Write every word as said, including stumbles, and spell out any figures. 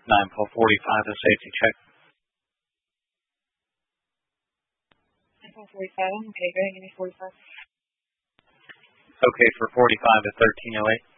nine four forty-five, a safety check. nine four forty-five, okay, go ahead and give me forty-five. Okay, for forty-five at thirteen oh eight.